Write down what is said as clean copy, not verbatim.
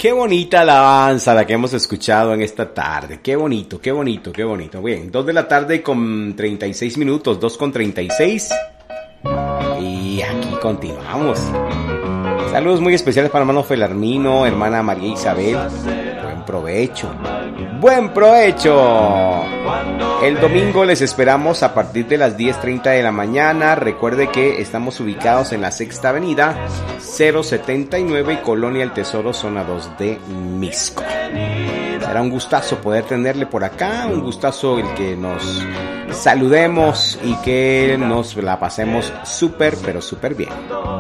Qué bonita alabanza la que hemos escuchado en esta tarde. Qué bonito, qué bonito, qué bonito. Bien, 2 de la tarde con 36 minutos, 2 con 36. Y aquí continuamos. Saludos muy especiales para hermano Felarmino, hermana María Isabel. Buen provecho. ¡Buen provecho! El domingo les esperamos a partir de las 10:30 de la mañana. Recuerde que estamos ubicados en la Sexta Avenida 079, Colonia El Tesoro, zona 2 de Misco. Será un gustazo poder tenerle por acá, un gustazo el que nos saludemos y que nos la pasemos súper, pero súper bien.